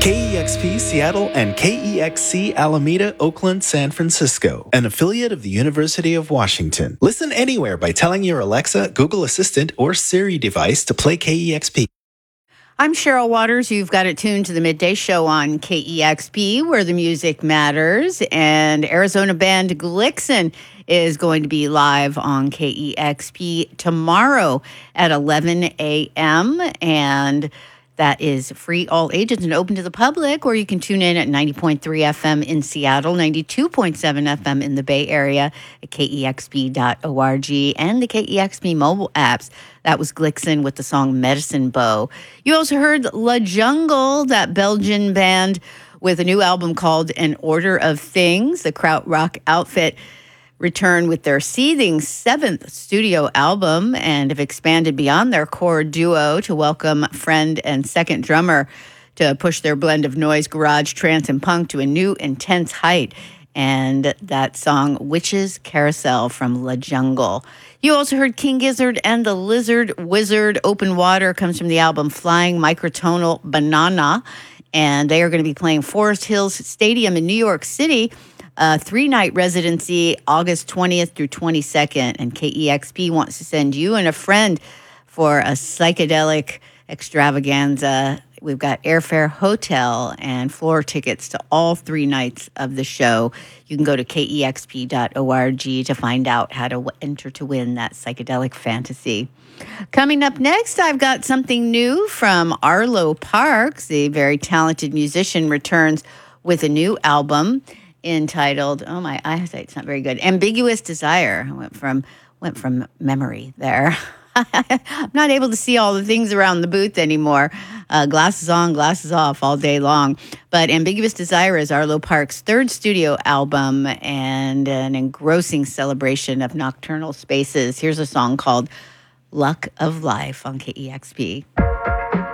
KEXP Seattle and KEXC Alameda, Oakland, San Francisco, an affiliate of the University of Washington. Listen anywhere by telling your Alexa, Google Assistant, or Siri device to play KEXP. I'm Cheryl Waters. You've got it tuned to the Midday Show on KEXP, where the music matters. And Arizona band Glixen is going to be live on KEXP tomorrow at 11 a.m. And that is free all ages and open to the public, or you can tune in at 90.3 FM in Seattle, 92.7 FM in the Bay Area at KEXP.org and the KEXP mobile apps. That was Glixen with the song Medicine Bow. You also heard La Jungle, that Belgian band with a new album called An Order of Things. The krautrock outfit returned with their seething 7th studio album and have expanded beyond their core duo to welcome friend and second drummer to push their blend of noise, garage, trance, and punk to a new intense height. And that song, Witches Carousel from La Jungle. You also heard King Gizzard and the Lizard Wizard. Open Water comes from the album Flying Microtonal Banana. And they are going to be playing Forest Hills Stadium in New York City. A 3-night residency, August 20th through 22nd. And KEXP wants to send you and a friend for a psychedelic extravaganza. We've got airfare, hotel, and floor tickets to all 3 nights of the show. You can go to KEXP.org to find out how to enter to win that psychedelic fantasy. Coming up next, I've got something new from Arlo Parks. The very talented musician returns with a new album entitled, oh, my eyesight's not very good, Ambiguous Desire. I went from memory there. I'm not able to see all the things around the booth anymore. Glasses on, glasses off all day long. But Ambiguous Desire is Arlo Parks' 3rd studio album and an engrossing celebration of nocturnal spaces. Here's a song called Luck of Life on KEXP.